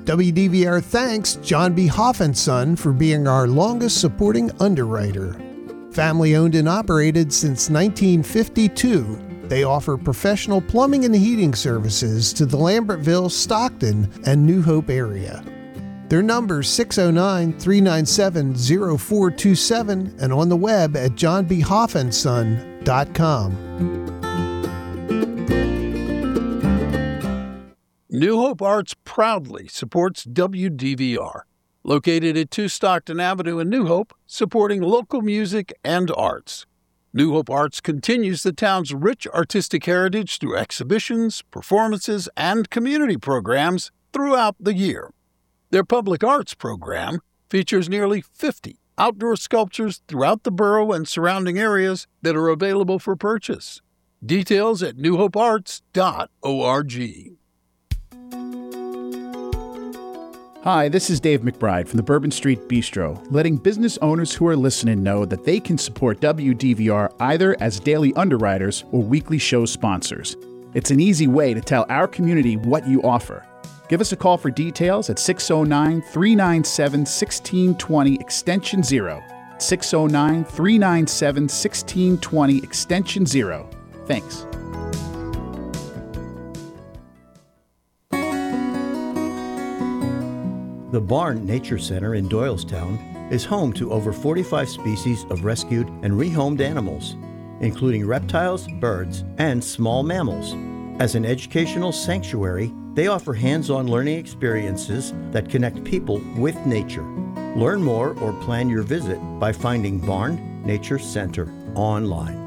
WDVR thanks John B. Hoff & Son for being our longest supporting underwriter. Family owned and operated since 1952, they offer professional plumbing and heating services to the Lambertville, Stockton, and New Hope area. Their number is 609-397-0427 and on the web at johnbhoffandson.com. New Hope Arts proudly supports WDVR, located at 2 Stockton Avenue in New Hope, supporting local music and arts. New Hope Arts continues the town's rich artistic heritage through exhibitions, performances, and community programs throughout the year. Their public arts program features nearly 50 outdoor sculptures throughout the borough and surrounding areas that are available for purchase. Details at newhopearts.org. Hi, this is Dave McBride from the Bourbon Street Bistro, letting business owners who are listening know that they can support WDVR either as daily underwriters or weekly show sponsors. It's an easy way to tell our community what you offer. Give us a call for details at 609-397-1620 extension 0. 609-397-1620 extension 0. Thanks. The Barn Nature Center in Doylestown is home to over 45 species of rescued and rehomed animals, including reptiles, birds, and small mammals. As an educational sanctuary, they offer hands-on learning experiences that connect people with nature. Learn more or plan your visit by finding Barn Nature Center online.